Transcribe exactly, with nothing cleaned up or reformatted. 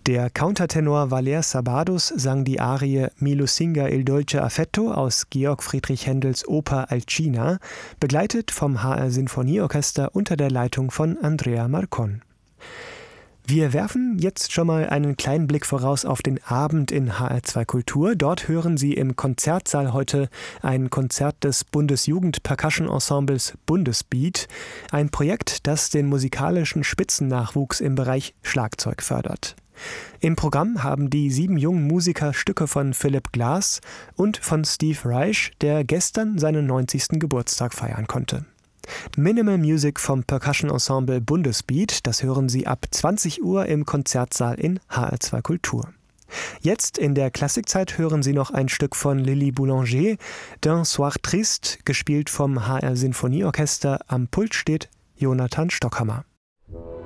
Der Countertenor Valer Sabados sang die Arie Mi lusinga il dolce affetto aus Georg Friedrich Händels Oper Alcina, begleitet vom H R Sinfonieorchester unter der Leitung von Andrea Marcon. Wir werfen jetzt schon mal einen kleinen Blick voraus auf den Abend in H R zwei Kultur. Dort hören Sie im Konzertsaal heute ein Konzert des Bundesjugend-Percussion-Ensembles Bundesbeat, ein Projekt, das den musikalischen Spitzennachwuchs im Bereich Schlagzeug fördert. Im Programm haben die sieben jungen Musiker Stücke von Philipp Glass und von Steve Reich, der gestern seinen neunzigsten Geburtstag feiern konnte. Minimal Music vom Percussion-Ensemble Bundesbeat, das hören Sie ab zwanzig Uhr im Konzertsaal in H R zwei Kultur. Jetzt in der Klassikzeit hören Sie noch ein Stück von Lily Boulanger, D'un Soir Triste, gespielt vom H R Sinfonieorchester. Am Pult steht Jonathan Stockhammer.